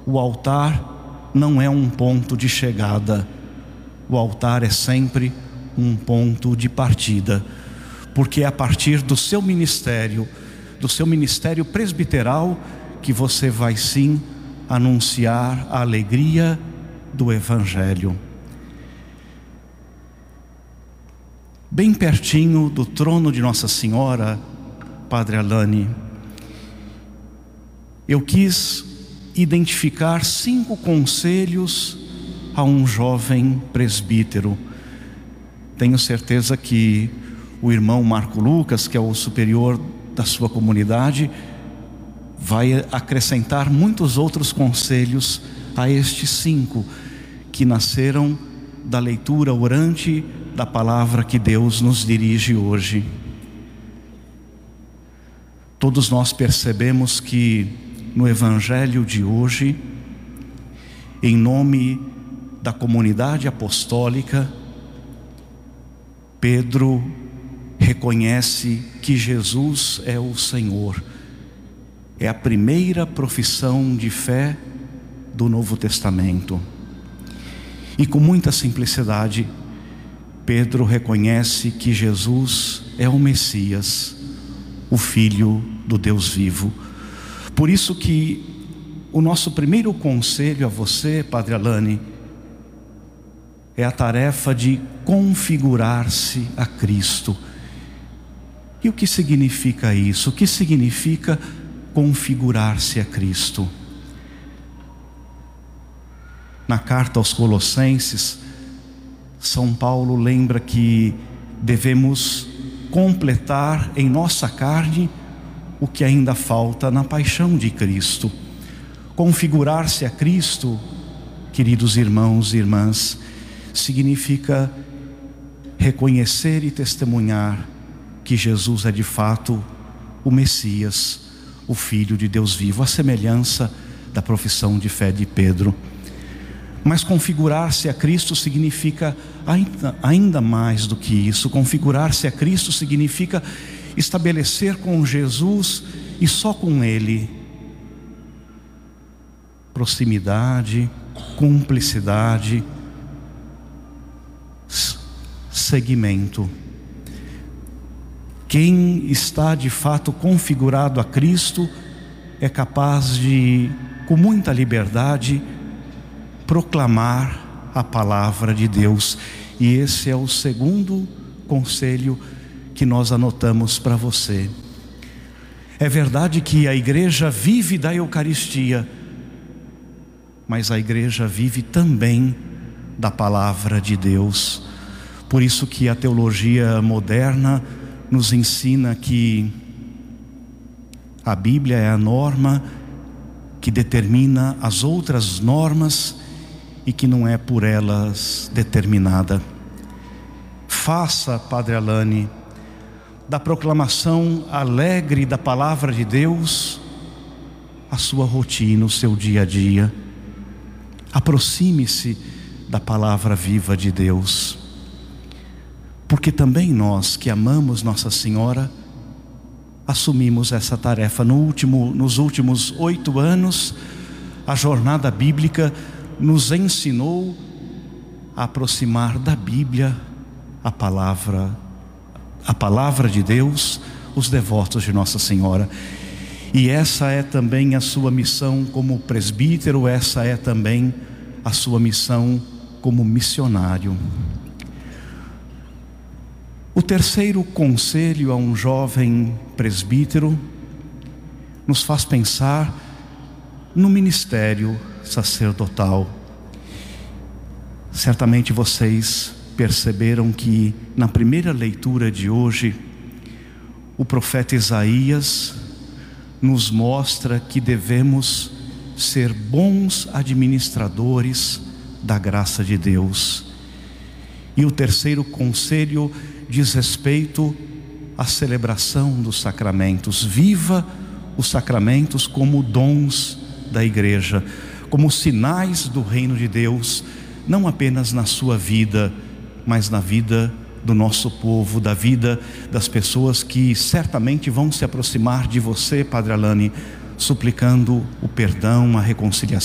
o altar não é um ponto de chegada, o altar é sempre um ponto de partida, porque é a partir do seu ministério presbiteral, que você vai sim anunciar a alegria do Evangelho. Bem pertinho do trono de Nossa Senhora, Padre Alane, eu quis identificar 5 conselhos a um jovem presbítero. Tenho certeza que o irmão Marco Lucas, que é o superior da sua comunidade, vai acrescentar muitos outros conselhos a estes 5 que nasceram da leitura orante da palavra que Deus nos dirige hoje. Todos nós percebemos que no Evangelho de hoje, em nome da comunidade apostólica, Pedro reconhece que Jesus é o Senhor. É a primeira profissão de fé do Novo Testamento. E com muita simplicidade, Pedro reconhece que Jesus é o Messias, o Filho do Deus vivo. Por isso que o nosso primeiro conselho a você, Padre Alane, é a tarefa de configurar-se a Cristo. E o que significa isso? O que significa configurar-se a Cristo? Na carta aos Colossenses, São Paulo lembra que devemos completar em nossa carne o que ainda falta na paixão de Cristo. Configurar-se a Cristo, queridos irmãos e irmãs, significa reconhecer e testemunhar que Jesus é de fato o Messias, o Filho de Deus vivo, a semelhança da profissão de fé de Pedro. Mas configurar-se a Cristo significa ainda mais do que isso. Configurar-se a Cristo significa estabelecer com Jesus e só com Ele proximidade, cumplicidade, seguimento. Quem está de fato configurado a Cristo é capaz de, com muita liberdade, proclamar a palavra de Deus. E esse é o segundo conselho que nós anotamos para você. É verdade que a igreja vive da Eucaristia, mas a igreja vive também da palavra de Deus. Por isso que a teologia moderna nos ensina que a Bíblia é a norma que determina as outras normas e que não é por elas determinada. Faça, Padre Alane, da proclamação alegre da palavra de Deus a sua rotina, o seu dia a dia. Aproxime-se da palavra viva de Deus, porque também nós que amamos Nossa Senhora assumimos essa tarefa. Nos últimos 8 anos, a jornada bíblica nos ensinou a aproximar da Bíblia a palavra de Deus, os devotos de Nossa Senhora. E essa é também a sua missão como presbítero, essa é também a sua missão como missionário. O terceiro conselho a um jovem presbítero nos faz pensar no ministério sacerdotal. Certamente vocês perceberam que na primeira leitura de hoje, o profeta Isaías nos mostra que devemos ser bons administradores da graça de Deus. E o terceiro conselho diz respeito à celebração dos sacramentos. Viva os sacramentos como dons da igreja, como sinais do reino de Deus, não apenas na sua vida, mas na vida do nosso povo, da vida das pessoas que certamente vão se aproximar de você, Padre Alane, suplicando o perdão, a reconciliação.